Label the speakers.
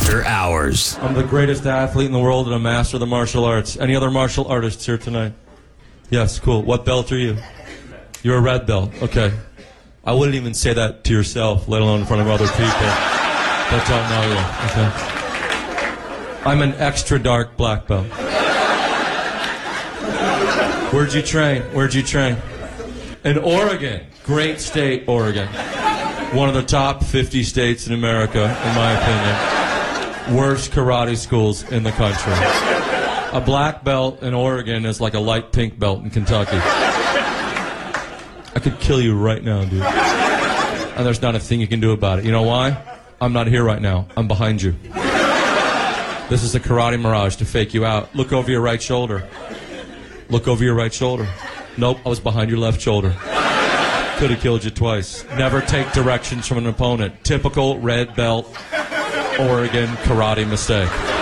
Speaker 1: After Hours.
Speaker 2: I'm the greatest athlete in the world and a master of the martial arts. Any other martial artists here tonight? Yes, cool. What belt are you? You're a red belt. Okay. I wouldn't even say that to yourself, let alone in front of other people that don't know you. Okay. I'm an extra dark black belt. Where'd you train? Where'd you train? In Oregon. Great state, Oregon. One of the top 50 states in America, in my opinion. Worst karate schools in the country. A black belt in Oregon is like a light pink belt in Kentucky. I could kill you right now, dude. And there's not a thing you can do about it. You know why? I'm not here right now. I'm behind you. This is a karate mirage to fake you out. Look over your right shoulder. Look over your right shoulder. Nope, I was behind your left shoulder. Could have killed you twice. Never take directions from an opponent. Typical red belt Oregon karate mistake.